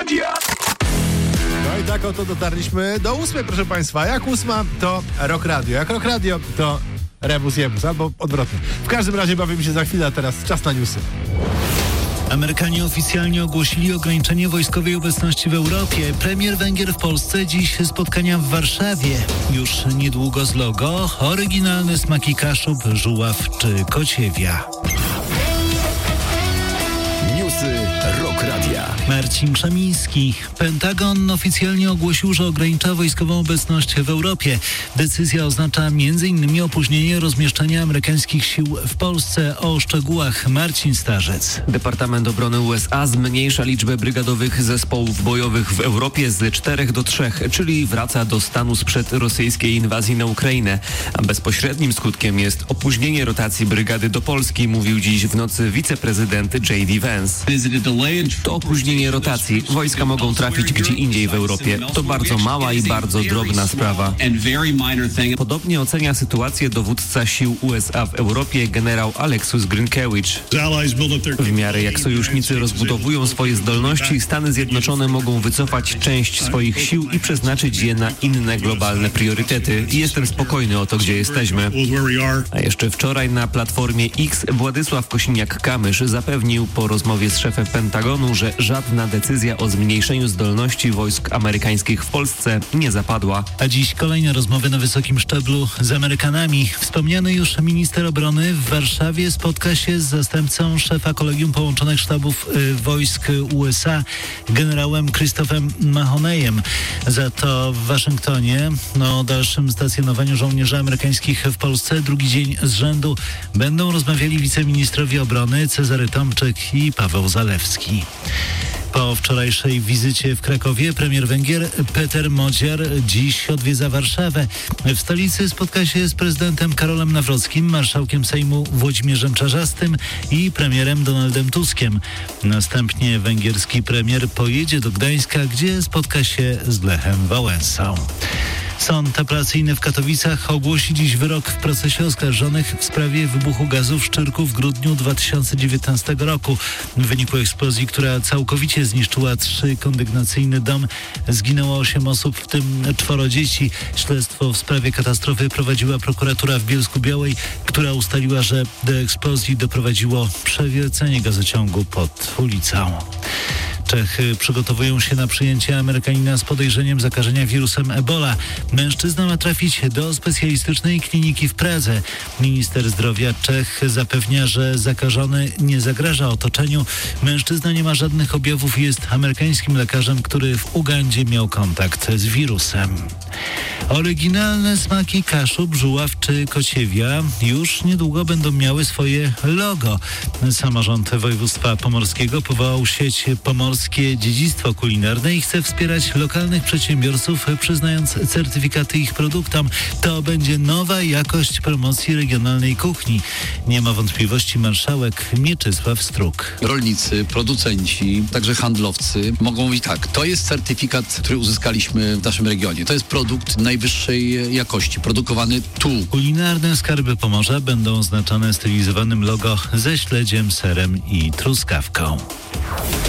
Radia. No i tak oto dotarliśmy do 8, proszę Państwa. Jak 8, to Rock Radio. Jak Rock Radio, to Rebus Jebus, albo odwrotnie. W każdym razie bawimy się za chwilę, a teraz czas na newsy. Amerykanie oficjalnie ogłosili ograniczenie wojskowej obecności w Europie. Premier Węgier w Polsce, dziś spotkania w Warszawie. Już niedługo z logo, oryginalne smaki Kaszub, Żuław czy Kociewia. Newsy Rock Radia. Marcin Krzemiński. Pentagon oficjalnie ogłosił, że ogranicza wojskową obecność w Europie. Decyzja oznacza m.in. opóźnienie rozmieszczenia amerykańskich sił w Polsce. O szczegółach Marcin Starzec. Departament Obrony USA zmniejsza liczbę brygadowych zespołów bojowych w Europie z 4 do 3, czyli wraca do stanu sprzed rosyjskiej inwazji na Ukrainę. A bezpośrednim skutkiem jest opóźnienie rotacji brygady do Polski, mówił dziś w nocy wiceprezydent J.D. Vance. To opóźnienie rotacji. Wojska mogą trafić gdzie indziej w Europie. To bardzo mała i bardzo drobna sprawa. Podobnie ocenia sytuację dowódca sił USA w Europie generał Alexus Grynkewicz. W miarę jak sojusznicy rozbudowują swoje zdolności, Stany Zjednoczone mogą wycofać część swoich sił i przeznaczyć je na inne globalne priorytety. I jestem spokojny o to, gdzie jesteśmy. A jeszcze wczoraj na Platformie X Władysław Kosiniak-Kamysz zapewnił po rozmowie z szefem Pentagonu, że żadna decyzja o zmniejszeniu zdolności wojsk amerykańskich w Polsce nie zapadła. A dziś kolejne rozmowy na wysokim szczeblu z Amerykanami. Wspomniany już minister obrony w Warszawie spotka się z zastępcą szefa Kolegium Połączonych Sztabów Wojsk USA, generałem Christophem Mahoneyem. Za to w Waszyngtonie o dalszym stacjonowaniu żołnierzy amerykańskich w Polsce drugi dzień z rzędu będą rozmawiali wiceministrowie obrony Cezary Tomczyk i Paweł Zalewski. Po wczorajszej wizycie w Krakowie premier Węgier Peter Modziar dziś odwiedza Warszawę. W stolicy spotka się z prezydentem Karolem Nawrockim, marszałkiem Sejmu Włodzimierzem Czarzastym i premierem Donaldem Tuskiem. Następnie węgierski premier pojedzie do Gdańska, gdzie spotka się z Lechem Wałęsą. Sąd apelacyjny w Katowicach ogłosi dziś wyrok w procesie oskarżonych w sprawie wybuchu gazu w Szczyrku w grudniu 2019 roku. W wyniku eksplozji, która całkowicie zniszczyła 3-kondygnacyjny dom, zginęło 8 osób, w tym 4 dzieci. Śledztwo w sprawie katastrofy prowadziła prokuratura w Bielsku-Białej, która ustaliła, że do eksplozji doprowadziło przewiercenie gazociągu pod ulicą. Czechy przygotowują się na przyjęcie Amerykanina z podejrzeniem zakażenia wirusem Ebola. Mężczyzna ma trafić do specjalistycznej kliniki w Pradze. Minister zdrowia Czech zapewnia, że zakażony nie zagraża otoczeniu. Mężczyzna nie ma żadnych objawów i jest amerykańskim lekarzem, który w Ugandzie miał kontakt z wirusem. Oryginalne smaki Kaszub, Żuław czy Kociewia już niedługo będą miały swoje logo. Samorząd województwa pomorskiego powołał sieć Pomorskie Dziedzictwo Kulinarne i chce wspierać lokalnych przedsiębiorców, przyznając certyfikaty ich produktom. To będzie nowa jakość promocji regionalnej kuchni. Nie ma wątpliwości marszałek Mieczysław Struk. Rolnicy, producenci, także handlowcy mogą mówić tak, to jest certyfikat, który uzyskaliśmy w naszym regionie. To jest produkt najwyższej jakości, produkowany tu. Kulinarne skarby Pomorza będą oznaczone stylizowanym logo ze śledziem, serem i truskawką.